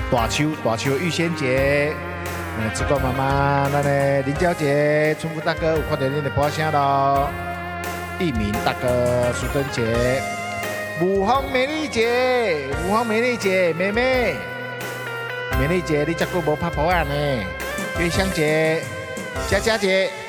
大树玉仙节，子贡妈妈，咱的林娇姐、春福大哥有看到恁的歌声咯。义民大哥、苏贞姐、武芳美丽姐、妹妹，美丽姐你这久无拍婆啊呢？月香姐、佳佳姐。